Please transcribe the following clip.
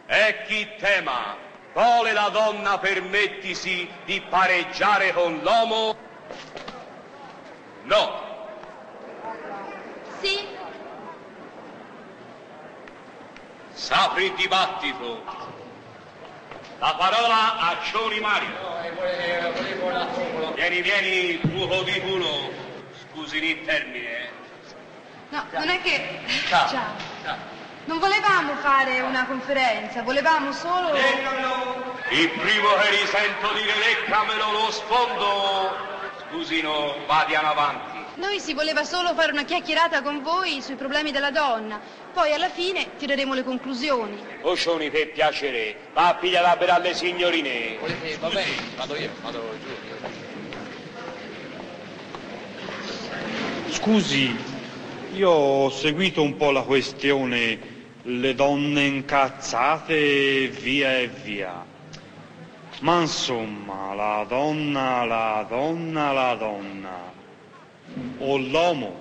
E chi tema, vuole la donna permettisi di pareggiare con l'uomo? No. Sì. S'apre il dibattito. La parola a Cioni Mario. Vieni, buco di culo. Scusi il termine. No, non è che... Ciao. Ciao. Non volevamo fare una conferenza, volevamo solo... Il primo che risento dire leccamelo lo sfondo. Scusino, vadiano avanti. Noi si voleva solo fare una chiacchierata con voi sui problemi della donna. Poi alla fine tireremo le conclusioni. Cioni, per piacere, va a pigliare la bere alle signorine. Va bene, vado giù. Scusi, io ho seguito un po' la questione, le donne incazzate, via e via. Ma insomma, la donna, o l'uomo